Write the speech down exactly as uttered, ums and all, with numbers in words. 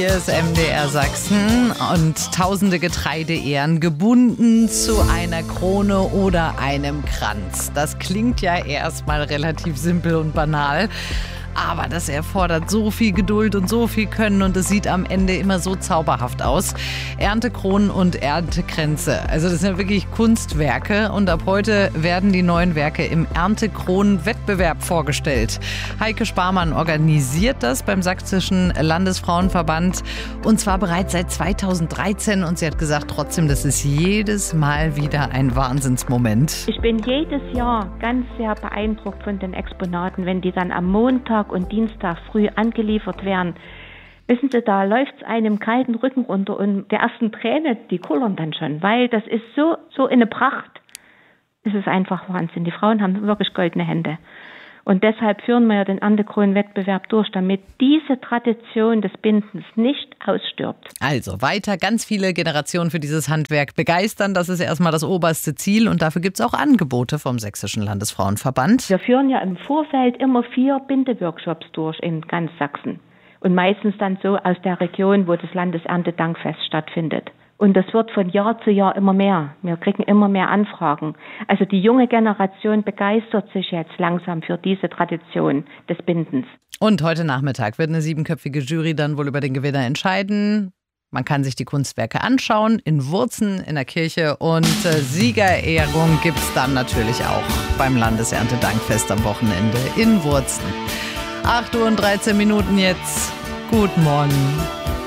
Hier ist M D R Sachsen und tausende Getreideähren gebunden zu einer Krone oder einem Kranz. Das klingt ja erstmal relativ simpel und banal. Aber das erfordert so viel Geduld und so viel Können und es sieht am Ende immer so zauberhaft aus. Erntekronen und Erntekränze, also das sind ja wirklich Kunstwerke und ab heute werden die neuen Werke im Erntekronen-Wettbewerb vorgestellt. Heike Sparmann organisiert das beim Sächsischen Landesfrauenverband und zwar bereits seit zweitausenddreizehn und sie hat gesagt, trotzdem, das ist jedes Mal wieder ein Wahnsinnsmoment. Ich bin jedes Jahr ganz sehr beeindruckt von den Exponaten, wenn die dann am Montag und Dienstag früh angeliefert werden. Wissen Sie, da läuft es einem kalten Rücken runter und der ersten Träne, die kullern dann schon, weil das ist so, so eine Pracht. Es ist einfach Wahnsinn. Die Frauen haben wirklich goldene Hände. Und deshalb führen wir ja den Erntekronen-Wettbewerb durch, damit diese Tradition des Bindens nicht ausstirbt. Also weiter ganz viele Generationen für dieses Handwerk begeistern. Das ist erstmal das oberste Ziel und dafür gibt es auch Angebote vom Sächsischen Landesfrauenverband. Wir führen ja im Vorfeld immer vier Bindeworkshops durch in ganz Sachsen. Und meistens dann so aus der Region, wo das Landeserntedankfest stattfindet. Und das wird von Jahr zu Jahr immer mehr. Wir kriegen immer mehr Anfragen. Also die junge Generation begeistert sich jetzt langsam für diese Tradition des Bindens. Und heute Nachmittag wird eine siebenköpfige Jury dann wohl über den Gewinner entscheiden. Man kann sich die Kunstwerke anschauen in Wurzen in der Kirche und äh, Siegerehrung gibt es dann natürlich auch beim Landeserntedankfest am Wochenende in Wurzen. acht Uhr und dreizehn Minuten jetzt. Guten Morgen.